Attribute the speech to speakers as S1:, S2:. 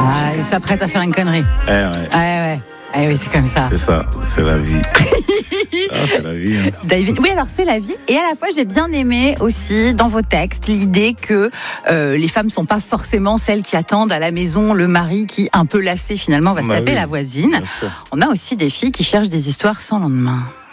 S1: Ah, il s'apprête à faire une connerie.
S2: Ouais.
S1: Oui, c'est comme ça.
S2: C'est ça, c'est la vie. C'est la vie. Hein.
S1: David, oui, alors c'est la vie. Et à la fois, j'ai bien aimé aussi dans vos textes l'idée que les femmes sont pas forcément celles qui attendent à la maison le mari qui, un peu lassé finalement, va se taper la voisine. On a aussi des filles qui cherchent des histoires sans lendemain.